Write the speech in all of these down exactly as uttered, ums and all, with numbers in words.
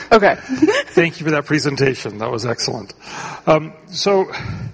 Okay. Thank you for that presentation. That was excellent. Um, so,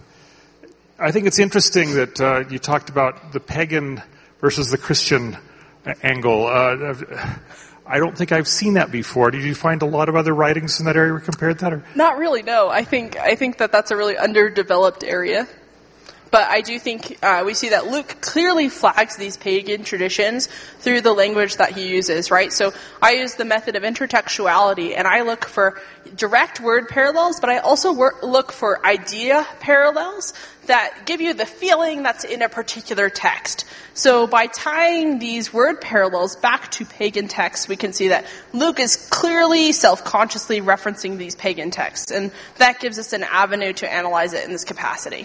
I think it's interesting that uh, you talked about the pagan versus the Christian angle. Uh, I don't think I've seen that before. Did you find a lot of other writings in that area where compared that? Or? Not really, no. I think I think that that's a really underdeveloped area. But I do think uh, we see that Luke clearly flags these pagan traditions through the language that he uses, right? So I use the method of intertextuality, and I look for direct word parallels, but I also work, look for idea parallels that give you the feeling that's in a particular text. So by tying these word parallels back to pagan texts, we can see that Luke is clearly self-consciously referencing these pagan texts, and that gives us an avenue to analyze it in this capacity.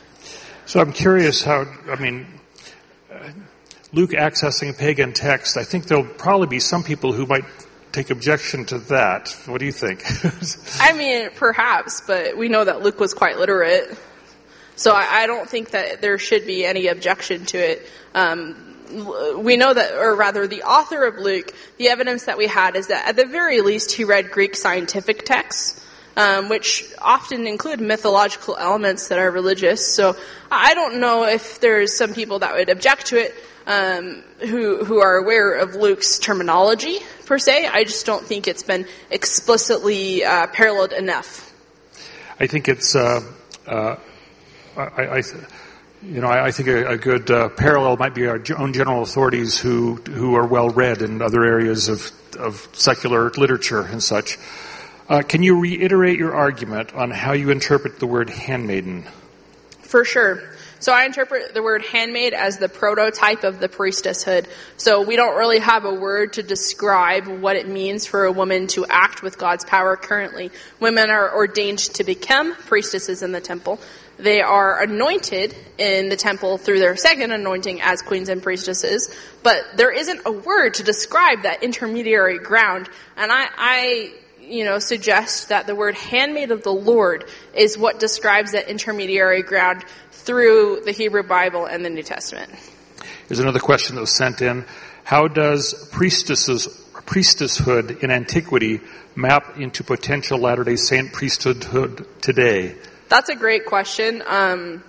So I'm curious how, I mean, uh, Luke accessing a pagan text, I think there'll probably be some people who might take objection to that. What do you think? I mean, perhaps, but we know that Luke was quite literate. So I, I don't think that there should be any objection to it. Um, we know that, or rather the author of Luke, the evidence that we had is that at the very least he read Greek scientific texts. Um, which often include mythological elements that are religious. So I don't know if there's some people that would object to it um, who who are aware of Luke's terminology, per se. I just don't think it's been explicitly uh, paralleled enough. I think it's, uh, uh, I, I, you know, I, I think a, a good uh, parallel might be our own general authorities who who are well read in other areas of, of secular literature and such. Uh, can you reiterate your argument on how you interpret the word handmaiden? For sure. So I interpret the word handmaid as the prototype of the priestesshood. So we don't really have a word to describe what it means for a woman to act with God's power currently. Women are ordained to become priestesses in the temple. They are anointed in the temple through their second anointing as queens and priestesses. But there isn't a word to describe that intermediary ground. And I... I you know, suggest that the word handmaid of the Lord is what describes that intermediary ground through the Hebrew Bible and the New Testament. Here's another question that was sent in. How does priestesses, priestesshood in antiquity map into potential Latter-day Saint priesthood today? That's a great question. Um,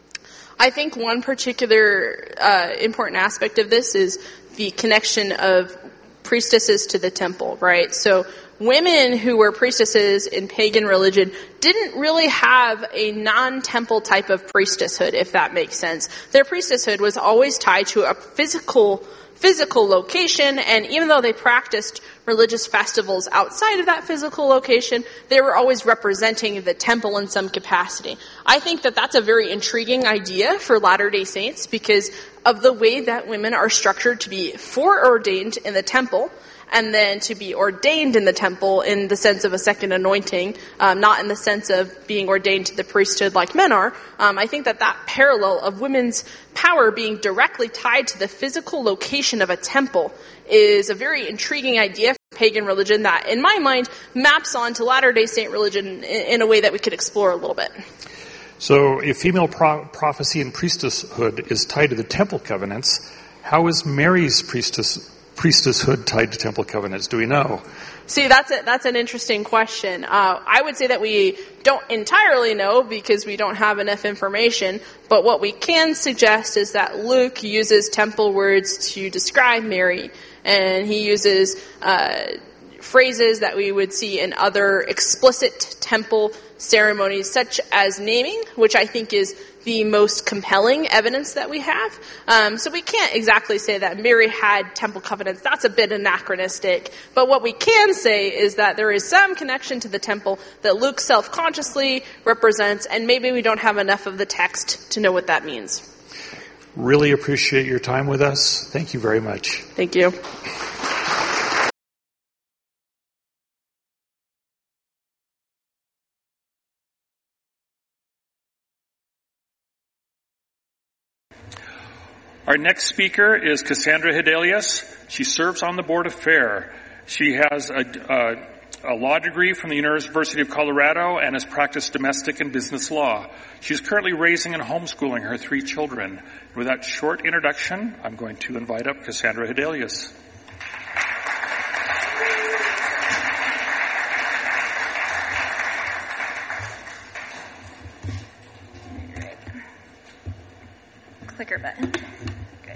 I think one particular uh, important aspect of this is the connection of priestesses to the temple, right? So women who were priestesses in pagan religion didn't really have a non-temple type of priestesshood, if that makes sense. Their priestesshood was always tied to a physical physical location, and even though they practiced religious festivals outside of that physical location, they were always representing the temple in some capacity. I think that that's a very intriguing idea for Latter-day Saints because of the way that women are structured to be foreordained in the temple, and then to be ordained in the temple in the sense of a second anointing, um, not in the sense of being ordained to the priesthood like men are. Um, I think that that parallel of women's power being directly tied to the physical location of a temple is a very intriguing idea for pagan religion that, in my mind, maps onto Latter-day Saint religion in, in a way that we could explore a little bit. So if female pro- prophecy and priestesshood is tied to the temple covenants, how is Mary's priestess priestesshood tied to temple covenants? Do we know? See, that's a, that's an interesting question. Uh, I would say that we don't entirely know because we don't have enough information, but what we can suggest is that Luke uses temple words to describe Mary, and he uses uh, phrases that we would see in other explicit temple ceremonies, such as naming, which I think is the most compelling evidence that we have. Um, so we can't exactly say that Mary had temple covenants. That's a bit anachronistic. But what we can say is that there is some connection to the temple that Luke self-consciously represents, and maybe we don't have enough of the text to know what that means. Really appreciate your time with us. Thank you very much. Thank you. Our next speaker is Cassandra Hedelius. She serves on the board of FAIR. She has a, a, a law degree from the University of Colorado and has practiced domestic and business law. She's currently raising and homeschooling her three children. With that short introduction, I'm going to invite up Cassandra Hedelius. clicker button.